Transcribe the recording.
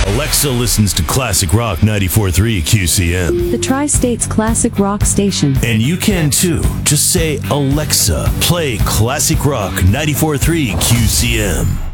Alexa listens to Classic Rock 94.3 QCM. The Tri-State's classic rock station. And you can too. Just say, Alexa, play Classic Rock 94.3 QCM.